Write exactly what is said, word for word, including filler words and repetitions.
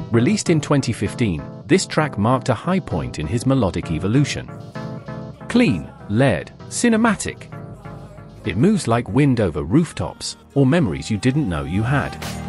Released in twenty fifteen, this track marked a high point in his melodic evolution. Clean, layered, cinematic. It moves like wind over rooftops, or memories you didn't know you had.